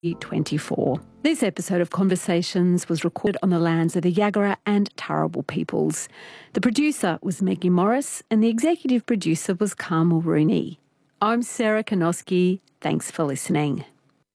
24. This episode of Conversations was recorded on the lands of the Yagara and Turrbal peoples. The producer was Maggie Morris and the executive producer was Carmel Rooney. I'm Sarah Kanoski. Thanks for listening.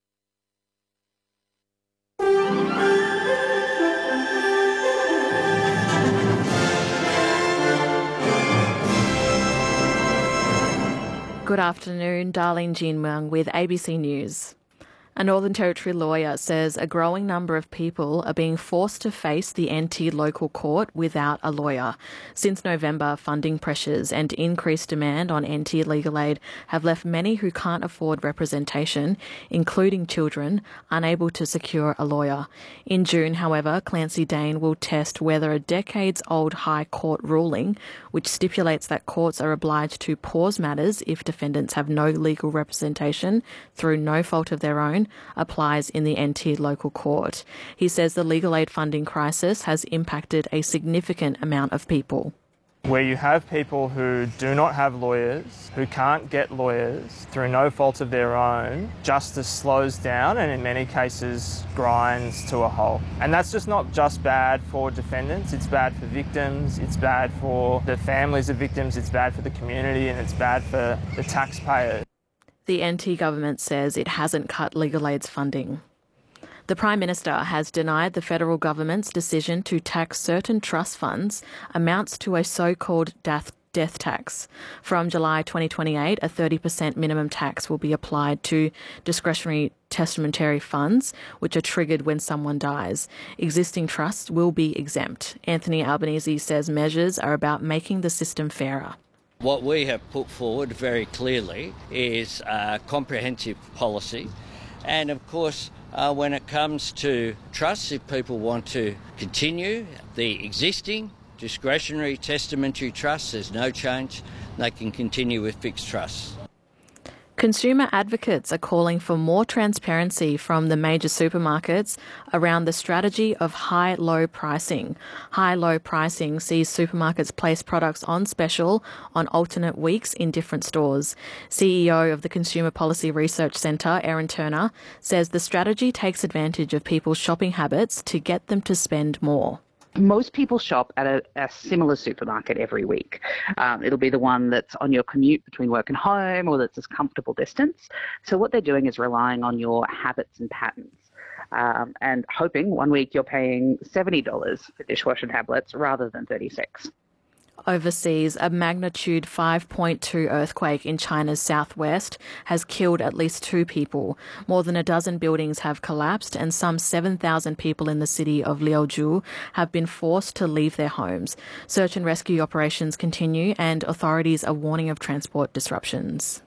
Good afternoon, Darlene Jean Mung with ABC News. A Northern Territory lawyer says a growing number of people are being forced to face the NT local court without a lawyer. Since November, funding pressures and increased demand on NT legal aid have left many who can't afford representation, including children, unable to secure a lawyer. In June, however, Clancy Dane will test whether a decades-old High Court ruling, which stipulates that courts are obliged to pause matters if defendants have no legal representation through no fault of their own, applies in the NT local court. He says the legal aid funding crisis has impacted a significant amount of people. Where you have people who do not have lawyers, who can't get lawyers through no fault of their own, justice slows down and in many cases grinds to a halt. And that's just not just bad for defendants, it's bad for victims, it's bad for the families of victims, it's bad for the community and it's bad for the taxpayers. The NT government says it hasn't cut legal aid's funding. The Prime Minister has denied the federal government's decision to tax certain trust funds amounts to a so-called death tax. From July 2028, a 30% minimum tax will be applied to discretionary testamentary funds, which are triggered when someone dies. Existing trusts will be exempt. Anthony Albanese says measures are about making the system fairer. What we have put forward very clearly is a comprehensive policy. And of course, when it comes to trusts, if people want to continue the existing discretionary testamentary trusts, there's no change. They can continue with fixed trusts. Consumer advocates are calling for more transparency from the major supermarkets around the strategy of high-low pricing. High-low pricing sees supermarkets place products on special on alternate weeks in different stores. CEO of the Consumer Policy Research Centre, Erin Turner, says the strategy takes advantage of people's shopping habits to get them to spend more. Most people shop at a similar supermarket every week. It'll be the one that's on your commute between work and home or that's a comfortable distance. So what they're doing is relying on your habits and patterns and hoping one week you're paying $70 for dishwasher tablets rather than $36. Overseas, a magnitude 5.2 earthquake in China's southwest has killed at least 2 people. More than a dozen buildings have collapsed and some 7,000 people in the city of Liaozhou have been forced to leave their homes. Search and rescue operations continue and authorities are warning of transport disruptions.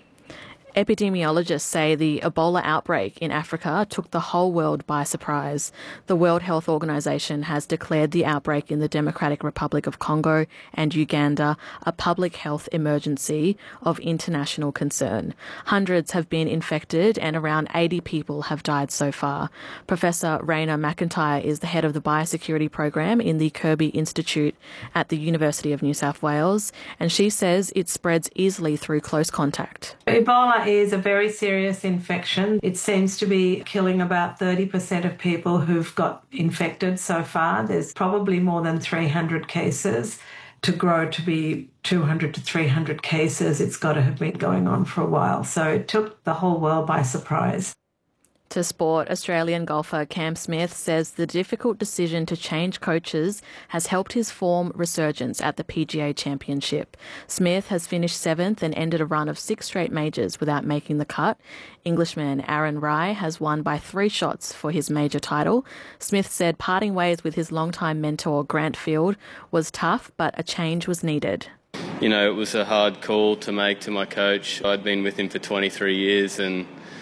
Epidemiologists say the Ebola outbreak in Africa took the whole world by surprise. The World Health Organization has declared the outbreak in the Democratic Republic of Congo and Uganda a public health emergency of international concern. Hundreds have been infected and around 80 people have died so far. Professor Raina McIntyre is the head of the biosecurity program in the Kirby Institute at the University of New South Wales, and she says it spreads easily through close contact. Ebola is a very serious infection. It seems to be killing about 30% of people who've got infected so far. There's probably more than 300 cases. To grow to be 200 to 300 cases, it's got to have been going on for a while. So it took the whole world by surprise. To sport, Australian golfer Cam Smith says the difficult decision to change coaches has helped his form resurgence at the PGA Championship. Smith has finished 7th and ended a run of 6 straight majors without making the cut. Englishman Aaron Rai has won by 3 shots for his major title. Smith said parting ways with his longtime mentor Grant Field was tough, but a change was needed. You know, it was a hard call to make to my coach. I'd been with him for 23 years and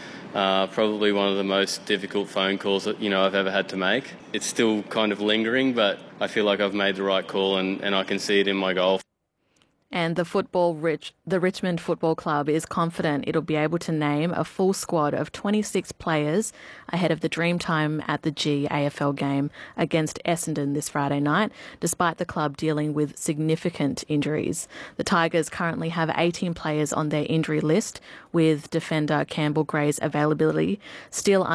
probably one of the most difficult phone calls that, I've ever had to make. It's still kind of lingering, but I feel like I've made the right call and I can see it in my golf. And the Richmond Football Club is confident it'll be able to name a full squad of 26 players ahead of the Dreamtime at the G AFL game against Essendon this Friday night, despite the club dealing with significant injuries. The Tigers currently have 18 players on their injury list, with defender Campbell Gray's availability still